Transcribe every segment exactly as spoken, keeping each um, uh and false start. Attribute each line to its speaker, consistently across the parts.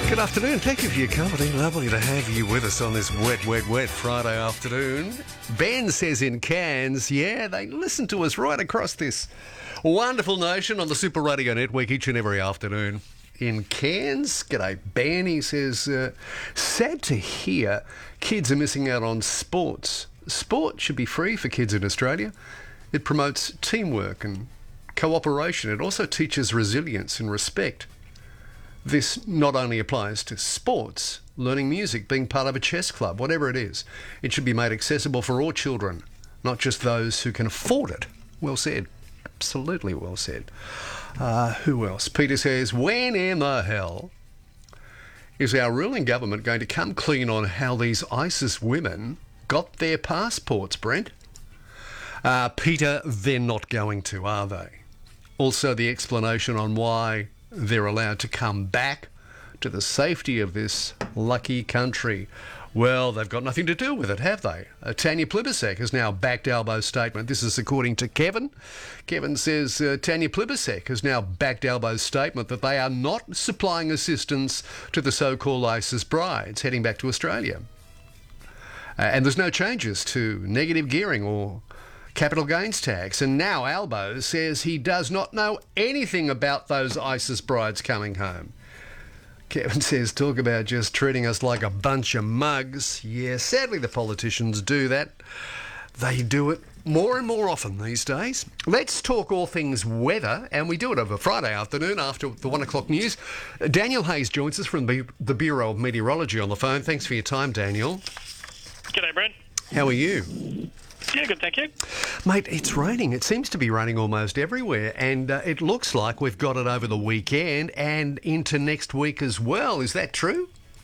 Speaker 1: Good afternoon. Thank you for your company. Lovely to have you with us on this wet, wet, wet Friday afternoon. Ben says in Cairns, yeah, they listen to us right across this wonderful nation on the Super Radio Network each and every afternoon. In Cairns, g'day Ben, he says, uh, sad to hear kids are missing out on sports. Sport should be free for kids in Australia. It promotes teamwork and cooperation. It also teaches resilience and respect. This not only applies to sports, learning music, being part of a chess club, whatever it is. It should be made accessible for all children, not just those who can afford it. Well said. Absolutely well said. Uh, who else? Peter says, when in the hell is our ruling government going to come clean on how these ISIS women got their passports, Brent? Uh, Peter, they're not going to, are they? Also, the explanation on why they're allowed to come back to the safety of this lucky country. Well, they've got nothing to do with it, have they? Uh, Tanya Plibersek has now backed Albo's statement. This is according to Kevin. Kevin says uh, Tanya Plibersek has now backed Albo's statement that they are not supplying assistance to the so-called ISIS brides heading back to Australia. Uh, and there's no changes to negative gearing or capital gains tax. And now Albo says he does not know anything about those ISIS brides coming home. Kevin says, talk about just treating us like a bunch of mugs. Yeah, sadly the politicians do that. They do it more and more often these days. Let's talk all things weather, and we do it over Friday afternoon after the one o'clock news. Daniel Hayes joins us from the Bureau of Meteorology on the phone. Thanks for your time, Daniel.
Speaker 2: G'day, Brent.
Speaker 1: How are you?
Speaker 2: Yeah, good, thank you.
Speaker 1: Mate, it's raining. It seems to be raining almost everywhere, and uh, it looks like we've got it over the weekend and into next week as well. Is that true?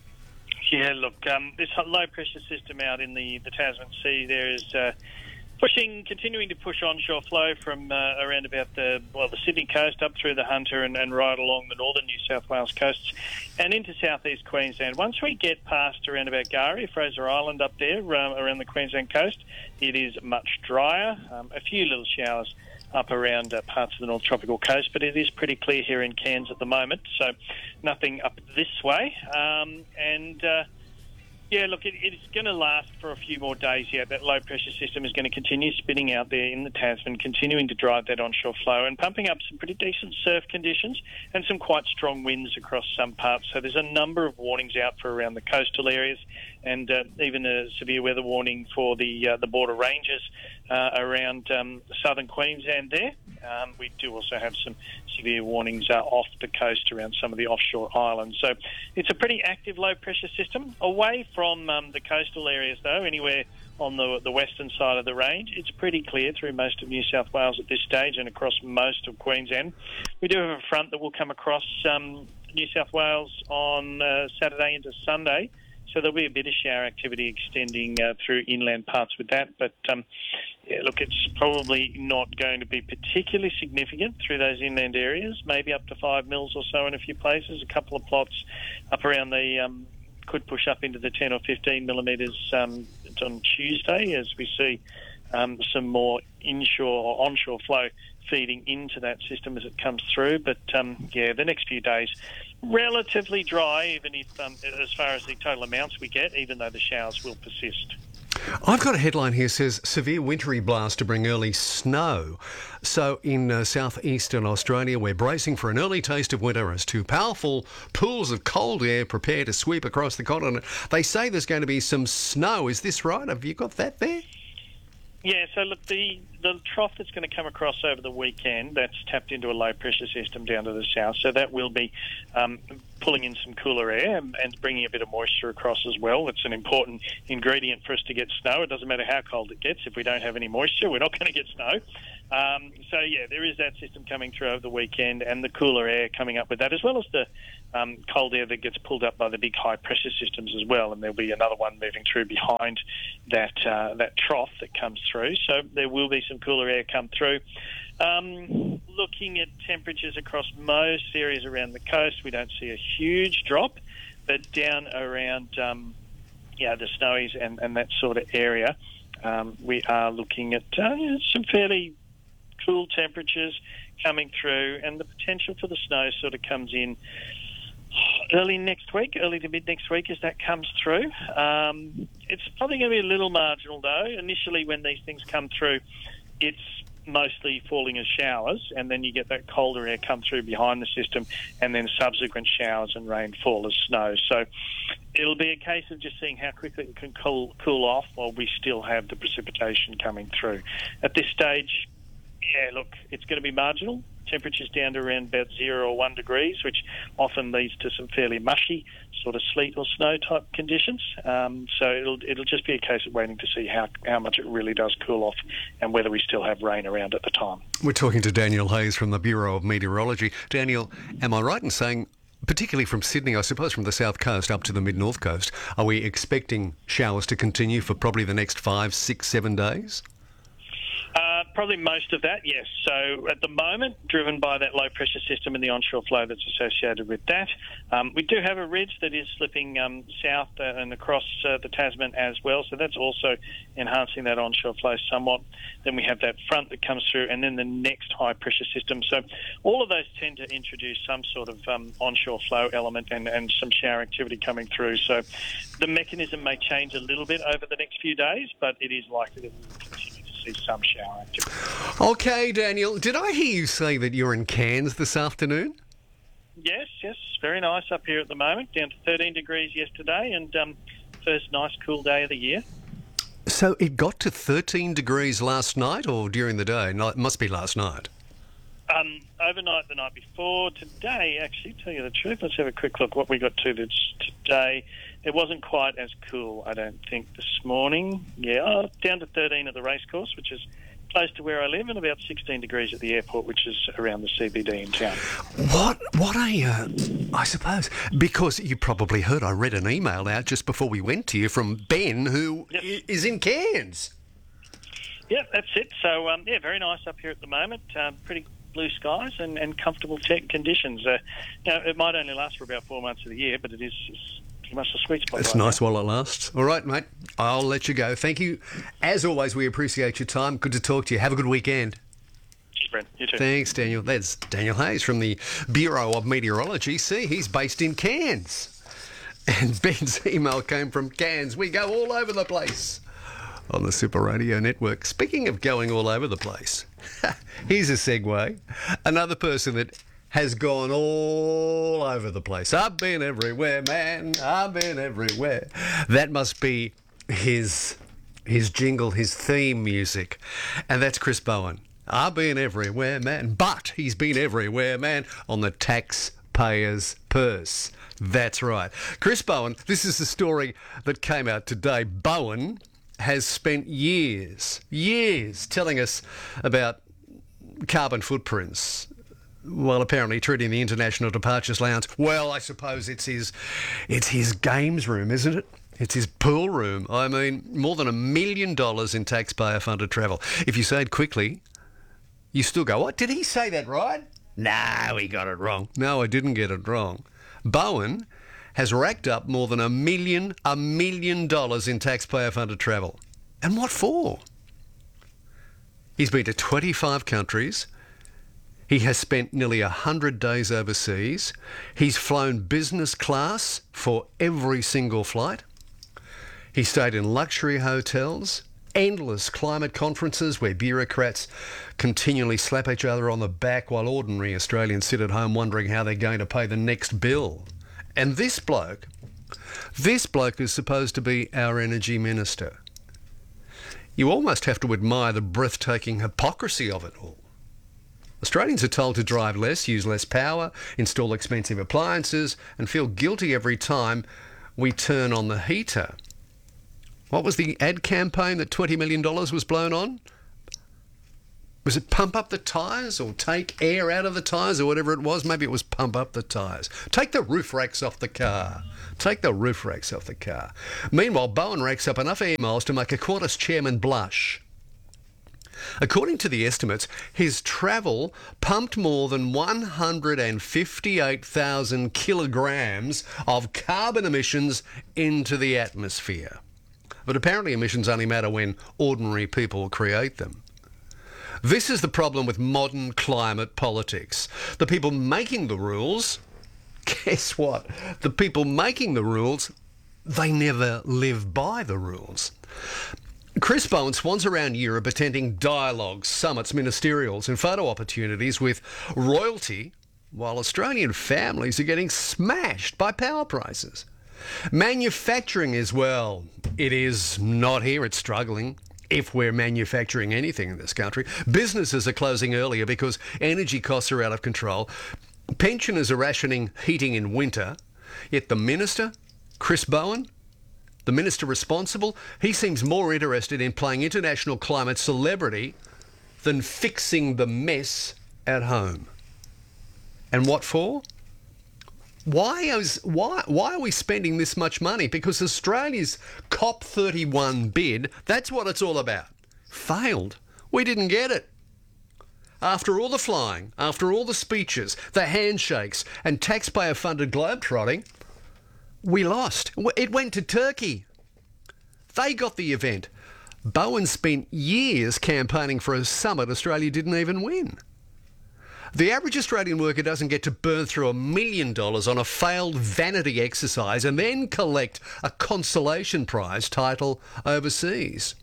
Speaker 2: Yeah, look, um, this low-pressure system out in the, the Tasman Sea there is uh, pushing, continuing to push onshore flow from uh, around about the, well, the Sydney coast up through the Hunter and, and right along the northern New South Wales coasts and into southeast Queensland. Once we get past around about Gari, Fraser Island up there, um, around the Queensland coast, it is much drier. Um, a few little showers up around uh, parts of the North Tropical Coast, but it is pretty clear here in Cairns at the moment, so nothing up this way. Um, and... Uh, Yeah, look, it, it's going to last for a few more days yet. That low-pressure system is going to continue spinning out there in the Tasman, continuing to drive that onshore flow and pumping up some pretty decent surf conditions and some quite strong winds across some parts. So there's a number of warnings out for around the coastal areas and uh, even a severe weather warning for the uh, the border ranges uh, around um, southern Queensland there. Um, we do also have some severe warnings uh, off the coast around some of the offshore islands. So it's a pretty active low-pressure system. Away from um, the coastal areas, though, anywhere on the, the western side of the range, it's pretty clear through most of New South Wales at this stage and across most of Queensland. We do have a front that will come across um, New South Wales on uh, Saturday into Sunday. So there'll be a bit of shower activity extending uh, through inland parts with that. But, um, yeah, look, it's probably not going to be particularly significant through those inland areas, maybe up to five mils or so in a few places. A couple of plots up around the... Um, could push up into the ten or fifteen millimetres um, on Tuesday as we see um, some more inshore or onshore flow feeding into that system as it comes through. But, um, yeah, the next few days, relatively dry, even if um, as far as the total amounts we get, even though the showers will persist.
Speaker 1: I've got a headline here that says severe wintry blast to bring early snow. So in uh, southeastern Australia, we're bracing for an early taste of winter as two powerful pools of cold air prepare to sweep across the continent. They say there's going to be some snow. Is this right? Have you got that there?
Speaker 2: Yeah, so look, the, the trough that's going to come across over the weekend, that's tapped into a low-pressure system down to the south, so that will be um, pulling in some cooler air and, and bringing a bit of moisture across as well. It's an important ingredient for us to get snow. It doesn't matter how cold it gets. If we don't have any moisture, we're not going to get snow. Um, so, yeah, there is that system coming through over the weekend and the cooler air coming up with that, as well as the um, cold air that gets pulled up by the big high-pressure systems as well, and there'll be another one moving through behind that uh, that trough that comes through. So there will be some cooler air come through. Um, looking at temperatures across most areas around the coast, we don't see a huge drop, but down around um, yeah, the Snowies and, and that sort of area, um, we are looking at uh, some fairly cool temperatures coming through, and the potential for the snow sort of comes in early next week, early to mid next week as that comes through. Um, it's probably going to be a little marginal, though. Initially, when these things come through, it's mostly falling as showers, and then you get that colder air come through behind the system, and then subsequent showers and rainfall as snow. So it'll be a case of just seeing how quickly it can cool, cool off while we still have the precipitation coming through. At this stage, yeah, look, it's going to be marginal. Temperatures down to around about zero or one degrees, which often leads to some fairly mushy sort of sleet or snow type conditions. Um, so it'll it'll just be a case of waiting to see how, how much it really does cool off and whether we still have rain around at the time.
Speaker 1: We're talking to Daniel Hayes from the Bureau of Meteorology. Daniel, am I right in saying, particularly from Sydney, I suppose from the south coast up to the mid-north coast, are we expecting showers to continue for probably the next five, six, seven days?
Speaker 2: Uh, probably most of that, yes. So at the moment, driven by that low pressure system and the onshore flow that's associated with that, um, we do have a ridge that is slipping um, south uh, and across uh, the Tasman as well. So that's also enhancing that onshore flow somewhat. Then we have that front that comes through, and then the next high pressure system. So all of those tend to introduce some sort of um, onshore flow element and, and some shower activity coming through. So the mechanism may change a little bit over the next few days, but it is likely that we will continue see some shower activity.
Speaker 1: Okay, Daniel, did I hear you say that you're in Cairns this afternoon?
Speaker 2: Yes, yes, very nice up here at the moment, down to thirteen degrees yesterday, and um, first nice cool day of the year.
Speaker 1: So it got to thirteen degrees last night or during the day? No, it must be last night.
Speaker 2: Um, overnight the night before. Today, actually, tell you the truth, let's have a quick look what we got to this today. It wasn't quite as cool, I don't think, this morning. Yeah, oh, down to thirteen at the racecourse, which is close to where I live, and about sixteen degrees at the airport, which is around the C B D in town.
Speaker 1: What, what a, uh, I suppose, because you probably heard, I read an email out just before we went to you from Ben, who
Speaker 2: Yep.
Speaker 1: i- is in Cairns.
Speaker 2: Yeah, that's it. So, um, yeah, very nice up here at the moment. Uh, pretty blue skies and, and comfortable tech conditions. Uh, you know, it might only last for about four months of the year, but it is it's pretty much the sweet spot.
Speaker 1: It's
Speaker 2: right
Speaker 1: nice
Speaker 2: now.
Speaker 1: while it lasts. All right, mate, I'll let you go. Thank you. As always, we appreciate your time. Good to talk to you. Have a good weekend.
Speaker 2: Cheers, Brent. You too.
Speaker 1: Thanks, Daniel. That's Daniel Hayes from the Bureau of Meteorology. See, he's based in Cairns. And Ben's email came from Cairns. We go all over the place on the Super Radio Network. Speaking of going all over the place, here's a segue. Another person that has gone all over the place. I've been everywhere, man. I've been everywhere. That must be his his jingle, his theme music. And that's Chris Bowen. I've been everywhere, man. But he's been everywhere, man, on the taxpayer's purse. That's right. Chris Bowen, this is the story that came out today. Bowen has spent years, years telling us about carbon footprints. Well, apparently treating the International Departures Lounge, well, I suppose it's his, it's his games room, isn't it? It's his pool room. I mean, more than a million dollars in taxpayer-funded travel. If you say it quickly, you still go, what? Did he say that right? No, he got it wrong. No, I didn't get it wrong. Bowen has racked up more than a million, a million dollars in taxpayer-funded travel. And what for? He's been to twenty-five countries. He has spent nearly one hundred days overseas. He's flown business class for every single flight. He stayed in luxury hotels, endless climate conferences where bureaucrats continually slap each other on the back while ordinary Australians sit at home wondering how they're going to pay the next bill. And this bloke, this bloke is supposed to be our energy minister. You almost have to admire the breathtaking hypocrisy of it all. Australians are told to drive less, use less power, install expensive appliances, and feel guilty every time we turn on the heater. What was the ad campaign that twenty million dollars was blown on? Was it pump up the tyres or take air out of the tyres or whatever it was? Maybe it was pump up the tyres. Take the roof racks off the car. Take the roof racks off the car. Meanwhile, Bowen racks up enough air miles to make a Qantas chairman blush. According to the estimates, his travel pumped more than one hundred fifty-eight thousand kilograms of carbon emissions into the atmosphere. But apparently emissions only matter when ordinary people create them. This is the problem with modern climate politics. The people making the rules guess what? The people making the rules, they never live by the rules. Chris Bowen swans around Europe attending dialogues, summits, ministerials and photo opportunities with royalty, while Australian families are getting smashed by power prices. Manufacturing as well. It is not here, it's struggling. If we're manufacturing anything in this country. Businesses are closing earlier because energy costs are out of control. Pensioners are rationing heating in winter. Yet the minister, Chris Bowen, the minister responsible, he seems more interested in playing international climate celebrity than fixing the mess at home. And what for? Why is why why are we spending this much money? Because Australia's COP thirty-one bid, that's what it's all about. Failed. We didn't get it. After all the flying, after all the speeches, the handshakes and taxpayer-funded globetrotting, we lost. It went to Turkey. They got the event. Bowen spent years campaigning for a summit Australia didn't even win. The average Australian worker doesn't get to burn through a million dollars on a failed vanity exercise and then collect a consolation prize title overseas.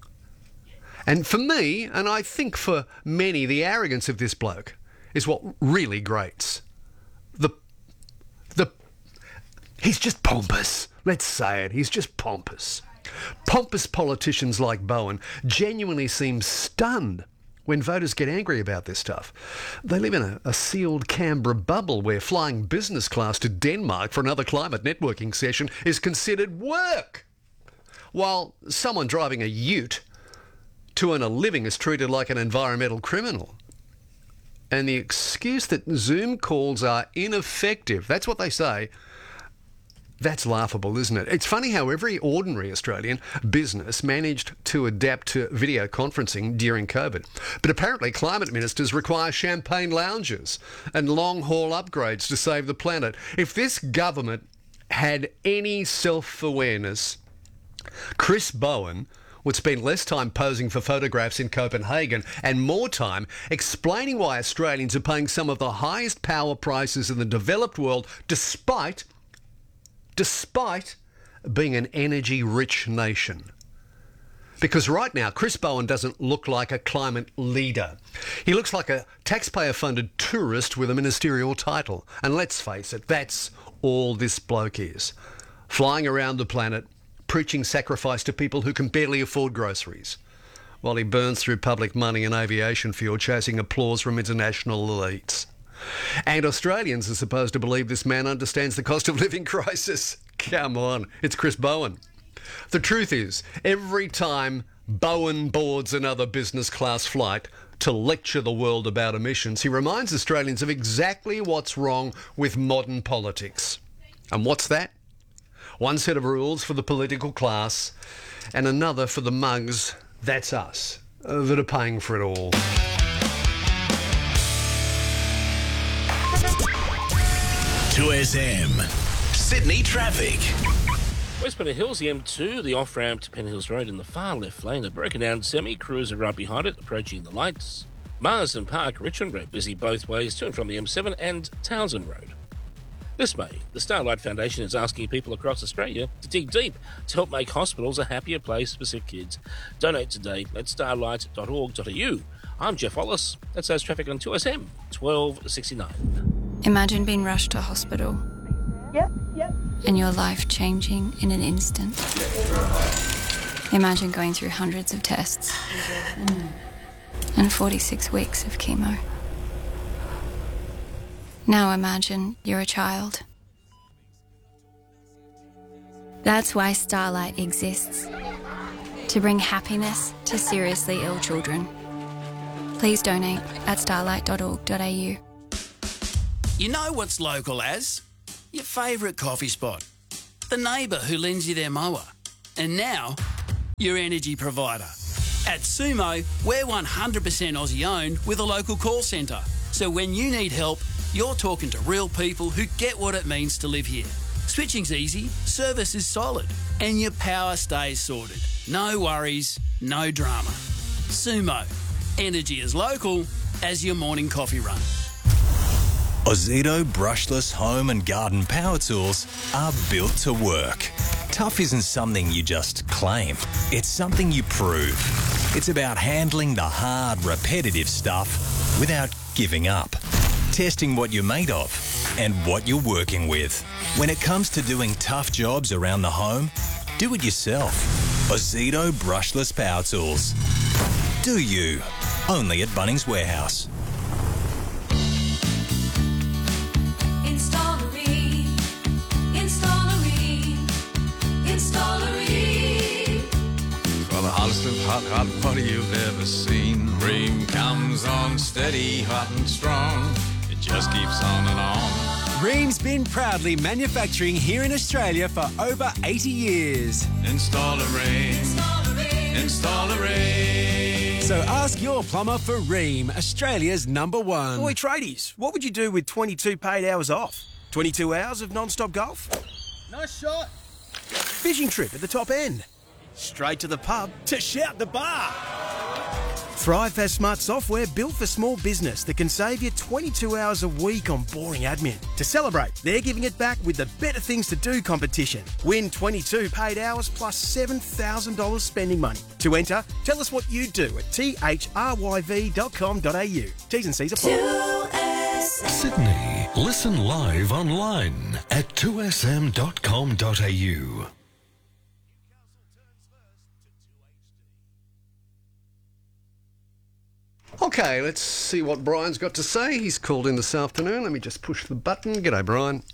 Speaker 1: And for me, and I think for many, the arrogance of this bloke is what really grates. The, the, he's just pompous. Let's say it. He's just pompous. Pompous politicians like Bowen genuinely seem stunned when voters get angry about this stuff. They live in a, a sealed Canberra bubble where flying business class to Denmark for another climate networking session is considered work, while someone driving a ute to earn a living is treated like an environmental criminal. And the excuse that Zoom calls are ineffective, that's what they say. That's laughable, isn't it? It's funny how every ordinary Australian business managed to adapt to video conferencing during COVID. But apparently climate ministers require champagne lounges and long-haul upgrades to save the planet. If this government had any self-awareness, Chris Bowen would spend less time posing for photographs in Copenhagen and more time explaining why Australians are paying some of the highest power prices in the developed world despite despite being an energy-rich nation. Because right now, Chris Bowen doesn't look like a climate leader. He looks like a taxpayer-funded tourist with a ministerial title. And let's face it, that's all this bloke is. Flying around the planet, preaching sacrifice to people who can barely afford groceries, while he burns through public money and aviation fuel chasing applause from international elites. And Australians are supposed to believe this man understands the cost of living crisis. Come on, it's Chris Bowen. The truth is, every time Bowen boards another business class flight to lecture the world about emissions, he reminds Australians of exactly what's wrong with modern politics. And what's that? One set of rules for the political class and another for the mugs, that's us, uh, that are paying for it all.
Speaker 3: two S M. Sydney traffic.
Speaker 4: West Pennant Hills, the M two, the off-ramp to Pennant Hills Road in the far left lane, a broken down semi-cruiser right behind it, approaching the lights. Marsden Park, Richmond Road, busy both ways to and from the M seven and Townsend Road. This May, the Starlight Foundation is asking people across Australia to dig deep to help make hospitals a happier place for sick kids. Donate today at starlight dot org dot a u. I'm Jeff Wallace. That's those traffic on two S M, twelve sixty-nine.
Speaker 5: Imagine being rushed to hospital.
Speaker 6: Yep, yep.
Speaker 5: And your life changing in an instant. Imagine going through hundreds of tests and forty-six weeks of chemo. Now imagine you're a child. That's why Starlight exists. To bring happiness to seriously ill children. Please donate at starlight dot org dot a u.
Speaker 7: You know what's local as? Your favourite coffee spot. The neighbour who lends you their mower. And now, your energy provider. At Sumo, we're one hundred percent Aussie owned with a local call centre. So when you need help, you're talking to real people who get what it means to live here. Switching's easy, service is solid, and your power stays sorted. No worries, no drama. Sumo. Energy as local as your morning coffee run.
Speaker 6: Ozito brushless home and garden power tools are built to work. Tough isn't something you just claim. It's something you prove. It's about handling the hard, repetitive stuff without giving up. Testing what you're made of and what you're working with. When it comes to doing tough jobs around the home, do it yourself. Ozito brushless power tools. Do you? Only at Bunnings Warehouse.
Speaker 8: Installery, Installery, Installery.
Speaker 9: For the hottest of hot, hot water you've ever seen, Ream comes on steady, hot and strong. It just keeps on and on.
Speaker 10: Ream's been proudly manufacturing here in Australia for over eighty years.
Speaker 9: Install a Ream.
Speaker 8: Install a Ream.
Speaker 9: Install a Ream.
Speaker 10: So ask your plumber for Ream, Australia's number one.
Speaker 11: Boy, tradies, what would you do with twenty-two paid hours off? twenty-two hours of non-stop golf?
Speaker 12: Nice shot.
Speaker 11: Fishing trip at the top end? Straight to the pub to shout the bar? Thrive has smart software built for small business that can save you twenty-two hours a week on boring admin. To celebrate, they're giving it back with the Better Things to Do competition. Win twenty-two paid hours plus seven thousand dollars spending money. To enter, tell us what you do at t h r y v dot com dot a u. T's and C's apply.
Speaker 13: Sydney. Listen live online at two s m dot com dot a u.
Speaker 1: Okay, let's see what Brian's got to say. He's called in this afternoon. Let me just push the button. G'day, Brian.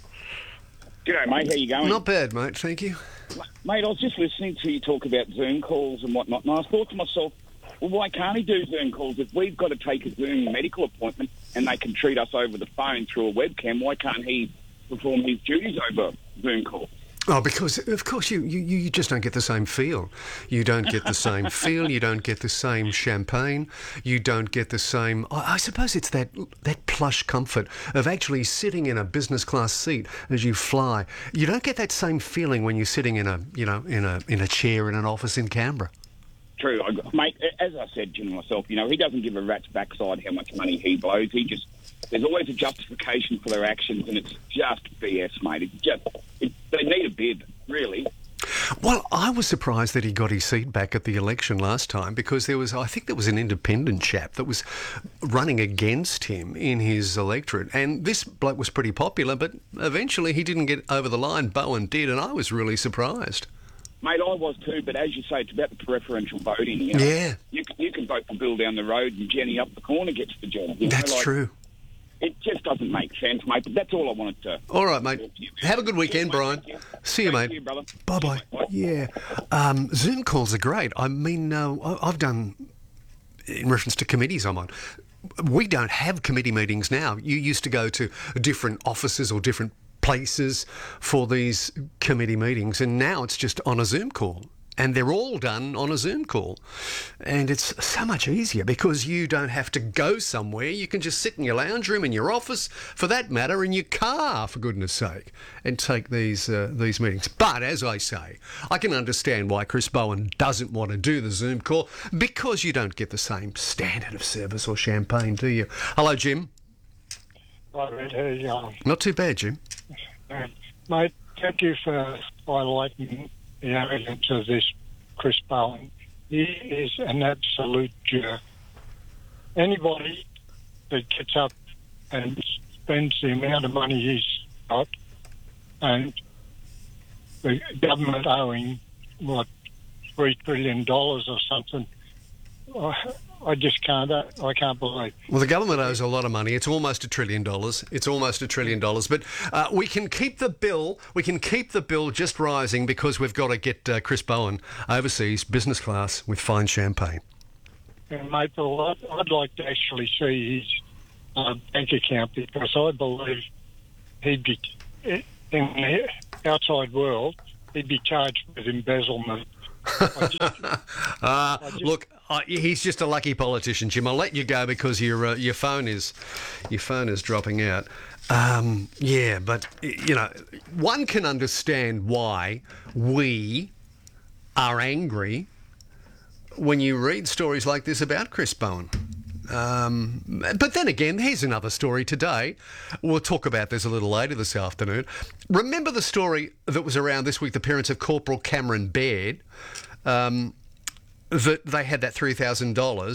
Speaker 14: G'day, mate. How you going?
Speaker 1: Not bad, mate. Thank you.
Speaker 14: Mate, I was just listening to you talk about Zoom calls and whatnot, and I thought to myself, well, why can't he do Zoom calls? If we've got to take a Zoom medical appointment and they can treat us over the phone through a webcam, why can't he perform his duties over Zoom calls?
Speaker 1: Oh, because, of course, you, you, you just don't get the same feel. You don't get the same feel. You don't get the same champagne. You don't get the same... I, I suppose it's that that plush comfort of actually sitting in a business class seat as you fly. You don't get that same feeling when you're sitting in a, you know, in a in a chair in an office in Canberra.
Speaker 14: True. I, mate, as I said to myself, you know, he doesn't give a rat's backside how much money he blows. He just... There's always a justification for their actions, and it's just B S, mate. It's just... It, they need a bib, really.
Speaker 1: Well, I was surprised that he got his seat back at the election last time because there was, I think there was an independent chap that was running against him in his electorate. And this bloke was pretty popular, but eventually he didn't get over the line. Bowen did, and I was really surprised.
Speaker 14: Mate, I was too, but as you say, it's about the preferential voting. You know?
Speaker 1: Yeah.
Speaker 14: You can, you can vote for Bill down the road and Jenny up the corner gets the job. You know?
Speaker 1: That's
Speaker 14: like,
Speaker 1: true.
Speaker 14: It just doesn't make sense, mate, but that's all I wanted to...
Speaker 1: All right, mate. Have a good weekend, Brian. See you, mate.
Speaker 14: See you, brother.
Speaker 1: Bye-bye. Yeah. Um, Zoom calls are great. I mean, uh, I- I've done, in reference to committees I'm on, we don't have committee meetings now. You used to go to different offices or different places for these committee meetings, and now it's just on a Zoom call. And they're all done on a Zoom call. And it's so much easier because you don't have to go somewhere. You can just sit in your lounge room, in your office, for that matter, in your car, for goodness sake, and take these uh, these meetings. But as I say, I can understand why Chris Bowen doesn't want to do the Zoom call because you don't get the same standard of service or champagne, do you? Hello, Jim.
Speaker 15: Hi, Red. How are you going?
Speaker 1: Not too bad, Jim.
Speaker 15: Uh, mate, thank you for highlighting the arrogance of this Chris Bowen. He is an absolute jerk. Anybody that gets up and spends the amount of money he's got and the government owing, what, three trillion dollars or something, I, I just can't, I can't believe.
Speaker 1: Well, the government owes a lot of money. It's almost a trillion dollars. It's almost a trillion dollars. But uh, we can keep the bill. We can keep the bill just rising because we've got to get uh, Chris Bowen overseas, business class, with fine champagne.
Speaker 15: And mate, well, I'd, I'd like to actually see his uh, bank account because I believe he'd be, in the outside world, he'd be charged with embezzlement. just,
Speaker 1: uh, just, look, uh, he's just a lucky politician, Jim. I'll let you go because your uh, your phone is your phone is dropping out. Um, yeah, but you know, one can understand why we are angry when you read stories like this about Chris Bowen. Um, but then again, here's another story today. We'll talk about this a little later this afternoon. Remember the story that was around this week, the parents of Corporal Cameron Baird, um, that they had that three thousand dollars